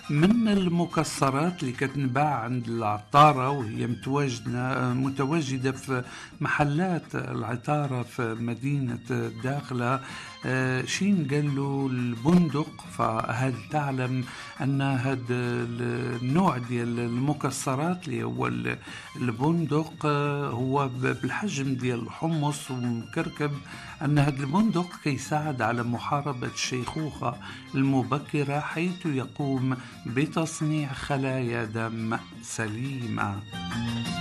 من المكسرات اللي كتنباع عند العطارة وهي متواجدة في محلات العطارة في مدينة الداخلة. شين قال له البندق، فهل تعلم أن هذا النوع ديال المكسرات اللي هو البندق هو بالحجم ديال الحمص ومكركب، أن هذا البندق كيساعد على محاربة الشيخوخة المبكرة، حيث يقوم بتصنيع خلايا دم سليمة.